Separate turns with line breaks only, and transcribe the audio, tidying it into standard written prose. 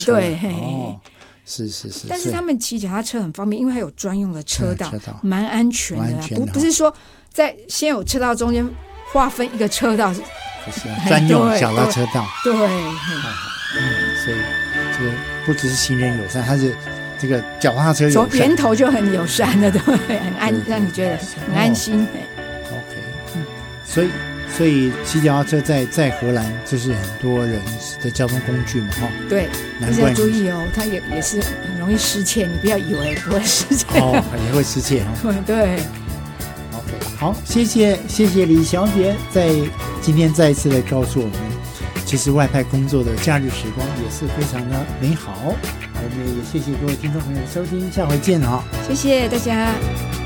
车。
对，
是。
但是他们骑脚踏车很方便，因为它有专用的车道，蛮安全的，不是说在先有车道中间划分一个车道，
不是专用脚踏车道。
对，
所以这个不只是行人友善，它是这个脚踏车友善，
从源头就很友善的，对，很安，让你觉得很安心。
OK，所以骑脚踏车在荷兰就是很多人的交通工具嘛，
对，但是要注意哦，它也是很容易失窃，你不要以为不会失窃
也会失窃
对。
OK， 好，谢谢李小姐在今天再一次的告诉我们，其实外派工作的假日时光也是非常的美好。我们也谢谢各位听众朋友的收听，下回见。
谢谢大家。